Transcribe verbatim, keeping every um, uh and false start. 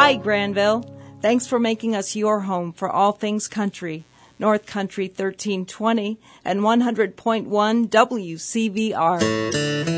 Hi, Granville. Thanks for making us your home for all things country. North Country thirteen twenty and one hundred point one W C V R.